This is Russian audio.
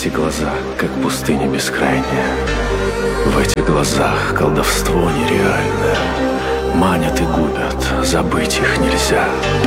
эти глаза, как пустыня бескрайняя. В этих глазах колдовство нереальное. Манят и губят, забыть их нельзя.